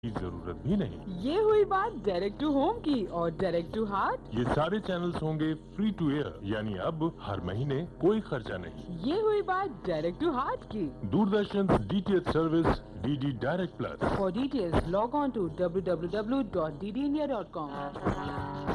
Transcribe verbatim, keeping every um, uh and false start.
की जरूरत भी नहीं। ये हुई बात डायरेक्ट टू होम की, और डायरेक्ट टू हार्ट ये सारे चैनल्स होंगे फ्री टू एयर, यानी अब हर महीने कोई खर्चा नहीं। ये हुई बात डायरेक्ट टू हार्ट की। Doordarshan DTH service DD direct plus. For details log on to W W W dot D D India dot com.